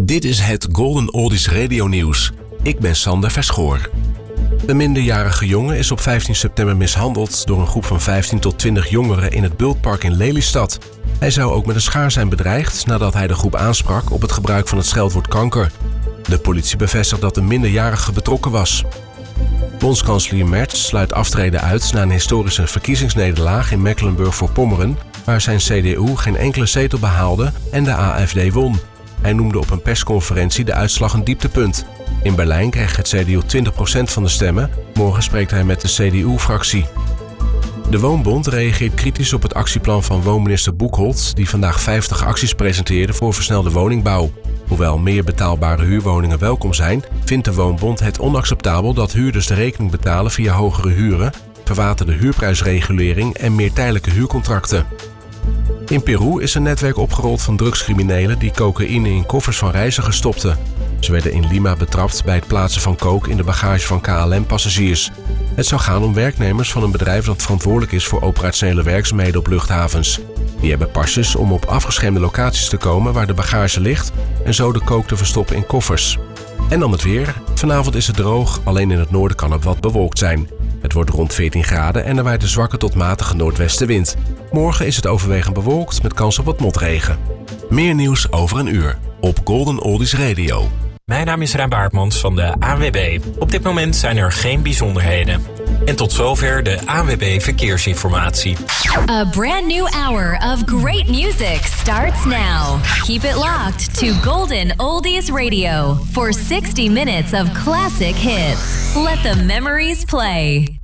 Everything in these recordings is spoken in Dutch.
Dit is het Golden Oldies Radio Nieuws. Ik ben Sander Verschoor. Een minderjarige jongen is op 15 september mishandeld door een groep van 15 tot 20 jongeren in het Bultpark in Lelystad. Hij zou ook met een schaar zijn bedreigd nadat hij de groep aansprak op het gebruik van het scheldwoord kanker. De politie bevestigt dat de minderjarige betrokken was. Bondskanselier Merz sluit aftreden uit na een historische verkiezingsnederlaag in Mecklenburg-Voorpommeren, waar zijn CDU geen enkele zetel behaalde en de AfD won. Hij noemde op een persconferentie de uitslag een dieptepunt. In Berlijn kreeg het CDU 20% van de stemmen. Morgen spreekt hij met de CDU-fractie. De Woonbond reageert kritisch op het actieplan van woonminister Boekholt, die vandaag 50 acties presenteerde voor versnelde woningbouw. Hoewel meer betaalbare huurwoningen welkom zijn, vindt de Woonbond het onacceptabel dat huurders de rekening betalen via hogere huren, verwaterde huurprijsregulering en meer tijdelijke huurcontracten. In Peru is een netwerk opgerold van drugscriminelen die cocaïne in koffers van reizigers stopten. Ze werden in Lima betrapt bij het plaatsen van coke in de bagage van KLM-passagiers. Het zou gaan om werknemers van een bedrijf dat verantwoordelijk is voor operationele werkzaamheden op luchthavens. Die hebben pasjes om op afgeschermde locaties te komen waar de bagage ligt en zo de coke te verstoppen in koffers. En dan het weer. Vanavond is het droog, alleen in het noorden kan het wat bewolkt zijn. Het wordt rond 14 graden en er waait een zwakke tot matige noordwestenwind. Morgen is het overwegend bewolkt met kans op wat motregen. Meer nieuws over een uur op Golden Oldies Radio. Mijn naam is Rijn Baartmans van de ANWB. Op dit moment zijn er geen bijzonderheden. En tot zover de ANWB Verkeersinformatie. A brand new hour of great music starts now. Keep it locked to Golden Oldies Radio for 60 minutes of classic hits. Let the memories play.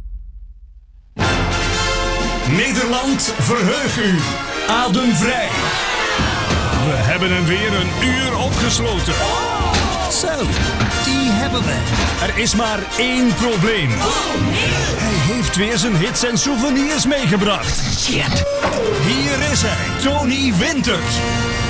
Nederland, verheug u. Ademvrij. We hebben hem weer een uur opgesloten. Zo, die hebben we. Er is maar één probleem. Hij heeft weer zijn hits en souvenirs meegebracht. Shit. Hier is hij, Tony Winters.